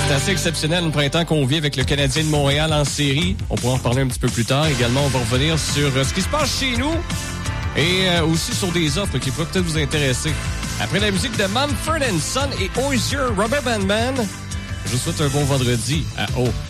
C'est assez exceptionnel le printemps qu'on vit avec le Canadien de Montréal en série. On pourra en reparler un petit peu plus tard. Également, on va revenir sur ce qui se passe chez nous et aussi sur des offres qui pourraient peut-être vous intéresser. Après la musique de Mumford & Son et Hozier, Rubber Band Man, je vous souhaite un bon vendredi à O.